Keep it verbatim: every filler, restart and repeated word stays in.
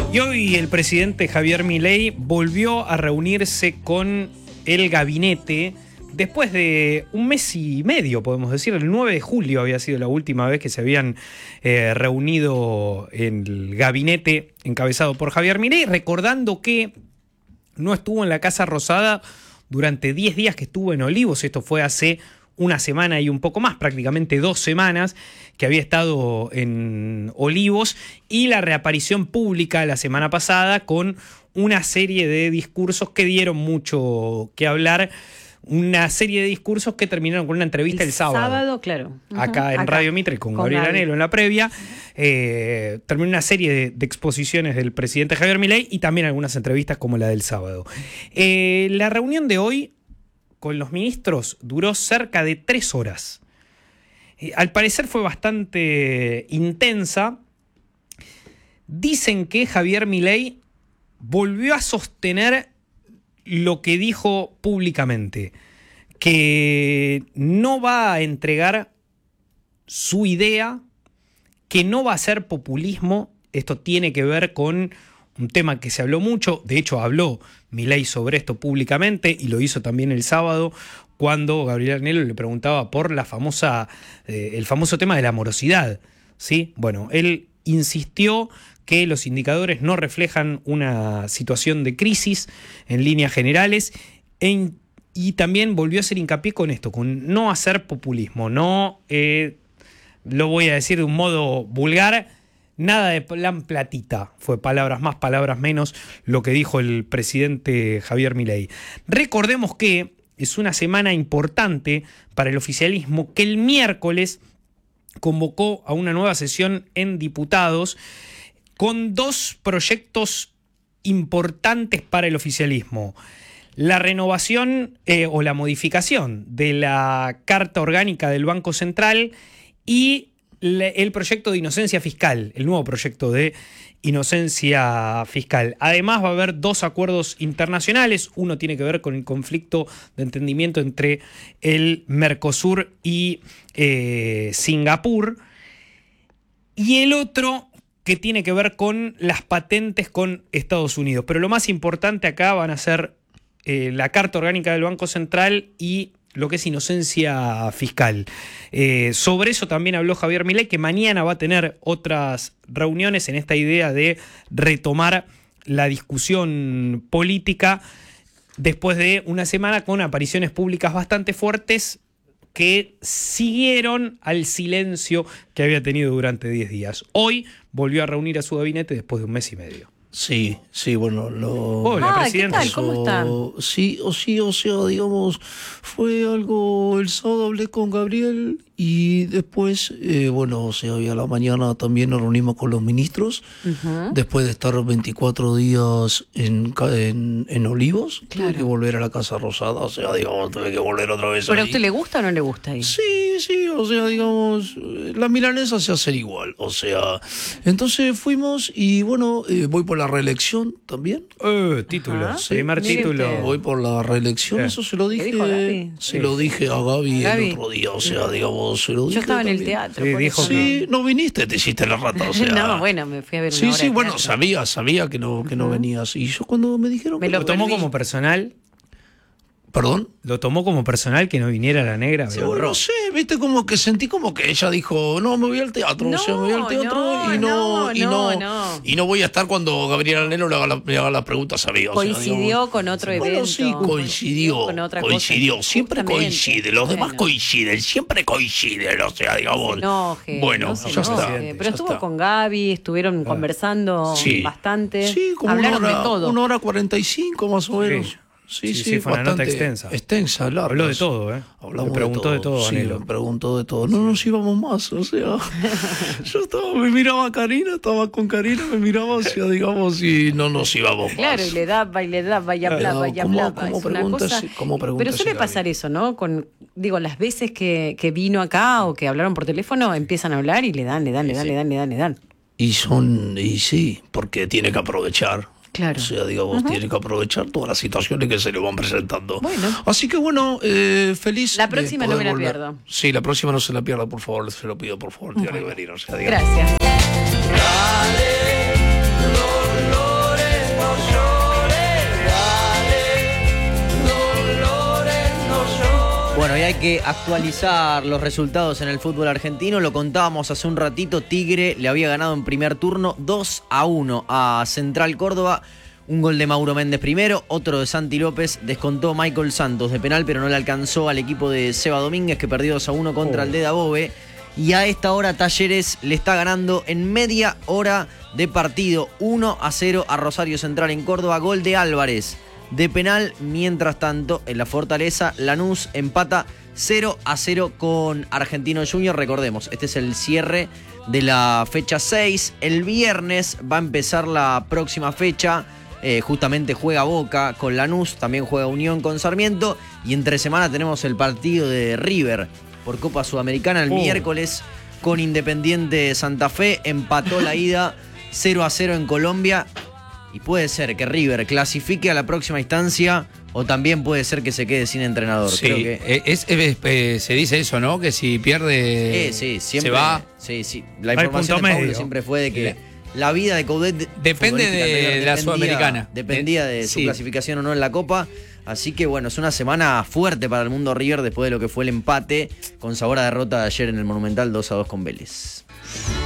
Y hoy el presidente Javier Milei volvió a reunirse con el gabinete después de un mes y medio, podemos decir. El nueve de julio había sido la última vez que se habían eh, reunido en el gabinete encabezado por Javier Milei, recordando que no estuvo en la Casa Rosada durante diez días que estuvo en Olivos. Esto fue hace una semana y un poco más, prácticamente dos semanas que había estado en Olivos, y la reaparición pública la semana pasada con una serie de discursos que dieron mucho que hablar, una serie de discursos que terminaron con una entrevista el, el sábado. Sábado, claro. Uh-huh. Acá en Acá. Radio Mitre con, con Gabriel Gaby. Anelo en la previa. Eh, terminó una serie de, de exposiciones del presidente Javier Milei y también algunas entrevistas como la del sábado. Eh, la reunión de hoy con los ministros duró cerca de tres horas. Eh, al parecer fue bastante intensa. Dicen que Javier Milei volvió a sostener lo que dijo públicamente, que no va a entregar su idea, que no va a hacer populismo. Esto tiene que ver con un tema que se habló mucho. De hecho, habló Milei sobre esto públicamente y lo hizo también el sábado cuando Gabriel Anelo le preguntaba por la famosa, eh, el famoso tema de la morosidad, ¿sí? Bueno, él insistió que los indicadores no reflejan una situación de crisis en líneas generales, en, y también volvió a hacer hincapié con esto, con no hacer populismo, no, eh, lo voy a decir de un modo vulgar, nada de plan platita, fue palabras más, palabras menos, lo que dijo el presidente Javier Milei. Recordemos que es una semana importante para el oficialismo, que el miércoles convocó a una nueva sesión en diputados con dos proyectos importantes para el oficialismo. La renovación eh, o la modificación de la Carta Orgánica del Banco Central y el proyecto de inocencia fiscal, el nuevo proyecto de inocencia fiscal. Además va a haber dos acuerdos internacionales. Uno tiene que ver con el conflicto de entendimiento entre el Mercosur y eh, Singapur. Y el otro que tiene que ver con las patentes con Estados Unidos. Pero lo más importante acá van a ser eh, la Carta Orgánica del Banco Central y lo que es inocencia fiscal. Eh, sobre eso también habló Javier Milei, que mañana va a tener otras reuniones en esta idea de retomar la discusión política después de una semana con apariciones públicas bastante fuertes que siguieron al silencio que había tenido durante diez días. Hoy volvió a reunir a su gabinete después de un mes y medio. Sí, sí, bueno, lo... Hola, ah, presidente. ¿qué tal? ¿Cómo están? Sí, o sí, o sea, digamos, fue algo, el sábado hablé con Gabriel y después, eh, bueno, o sea, hoy a la mañana también nos reunimos con los ministros, uh-huh. Después de estar veinticuatro días en, en, en Olivos, claro. Tuve que volver a la Casa Rosada, o sea, digamos, tuve que volver otra vez. ¿Pero ahí. a usted le gusta o no le gusta ahí? Sí, sí, o sea, digamos, la milanesa se hace igual, o sea, entonces fuimos y bueno, eh, voy por la reelección también. Eh, título, Ajá. primer sí, título. Usted. Voy por la reelección, ¿Qué? eso se lo dije, dijo Gaby? se sí. lo dije a Gaby, Gaby el otro día, o sea, digamos, se lo dije. Yo estaba en también. el teatro. Sí, por dijo eso. Sí, no viniste, te hiciste la rata, o sea. No, bueno, me fui a ver una Sí, obra sí, de bueno, teatro. sabía, sabía que no, que no uh-huh. venías. Y yo cuando me dijeron Me que ¿Lo lo tomó perdí. como personal? ¿Perdón? ¿Lo tomó como personal que no viniera la negra? Sí, Me bueno, borró. no sé, viste, como que sentí como que ella dijo, no, me voy al teatro, No, o sea, me voy al teatro no, y no, no, y no, no, no. y no voy a estar cuando Gabriel Anelo le haga, la, le haga las preguntas a mí. O Coincidió sea, digamos, con otro bueno, evento. sí, coincidió, Con otra coincidió, cosa. siempre Justamente. coincide, los demás Bueno. coinciden, siempre coinciden, o sea, digamos. Se enoje, bueno, no se ya enoje. está. Pero ya estuvo está. con Gaby, estuvieron Ah. conversando Sí. bastante. Sí, como hablaron una hora, de todo. una hora cuarenta y cinco más o menos. Sí. Sí, Sí, sí, sí, fue una nota bastante extensa. Extensa, larga. Habló de todo, ¿eh? Hablamos Me preguntó de todo, sí, Anelo. me preguntó de todo. No nos íbamos más, o sea, yo estaba, me miraba a Karina, estaba con Karina, me miraba, o sea, digamos, y no nos íbamos más. Claro, y le daba, y le daba, y hablaba, y ¿Cómo- hablaba. cómo Es una preguntas- cosa... cómo preguntas Pero suele si pasar Gaby? eso, ¿no? Con, digo, las veces que, que vino acá o que hablaron por teléfono, empiezan a hablar y le dan, le dan, le dan, Sí. le dan, le dan, le dan. Y son, y sí, porque tiene que aprovechar. Claro. O sea, digamos, uh-huh. tiene que aprovechar todas las situaciones que se le van presentando. Bueno. Así que bueno, eh, feliz. La próxima de no poder me la volver. pierdo. Sí, la próxima no se la pierda, por favor, se lo pido, por favor, tiene que venir. O sea, digamos. Gracias. Dale, lo, lo. hay que actualizar los resultados en el fútbol argentino. Lo contábamos hace un ratito. Tigre le había ganado en primer turno dos a uno a Central Córdoba. Un gol de Mauro Méndez primero, otro de Santi López. Descontó Michael Santos de penal, pero no le alcanzó al equipo de Seba Domínguez, que perdió dos a uno contra oh. el de Dabove. Y a esta hora Talleres le está ganando en media hora de partido uno a cero a Rosario Central en Córdoba. Gol de Álvarez de penal. Mientras tanto, en la Fortaleza, Lanús empata cero a cero con Argentino Junior. Recordemos, este es el cierre de la fecha seis. El viernes va a empezar la próxima fecha. Eh, justamente juega Boca con Lanús, también juega Unión con Sarmiento. Y entre semana tenemos el partido de River por Copa Sudamericana el oh. miércoles con Independiente Santa Fe. Empató la ida cero a cero en Colombia. Y puede ser que River clasifique a la próxima instancia, o también puede ser que se quede sin entrenador. Sí, Creo que es, es, es, se dice eso, ¿no? Que si pierde, eh, sí, siempre, se va. Sí, sí. La información de Pablo siempre fue de que sí. la vida de Coudet depende de la Sudamericana. Dependía de su sí. clasificación o no en la Copa. Así que bueno, es una semana fuerte para el mundo River después de lo que fue el empate con sabor a derrota de ayer en el Monumental dos a dos con Vélez.